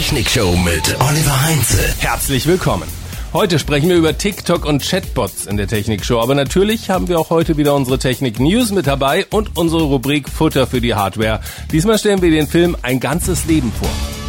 Technikshow mit Oliver Heinze. Herzlich willkommen. Heute sprechen wir über TikTok und Chatbots in der Technikshow. Aber natürlich haben wir auch heute wieder unsere Technik-News mit dabei und unsere Rubrik Futter für die Hardware. Diesmal stellen wir den Film Ein ganzes Leben vor.